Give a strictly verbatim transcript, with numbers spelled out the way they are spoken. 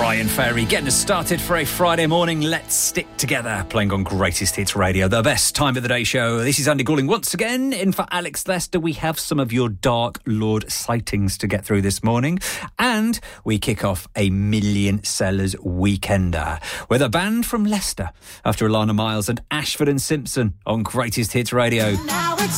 Bryan Ferry getting us started for a Friday morning. Let's stick together, playing on Greatest Hits Radio, the best time of the day show. This is Andy Goulding once again. In for Alex Lester, we have some of your Dark Lord sightings to get through this morning. And we kick off a Million Sellers Weekender with a band from Leicester after Alana Miles and Ashford and Simpson on Greatest Hits Radio. Now it's